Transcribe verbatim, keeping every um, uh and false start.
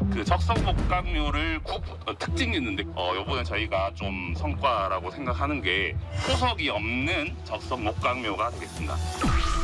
그 적성목각묘를 구, 어, 특징이 있는데 어, 요번에 저희가 좀 성과라고 생각하는 게 후석이 없는 적성목각묘가 되겠습니다.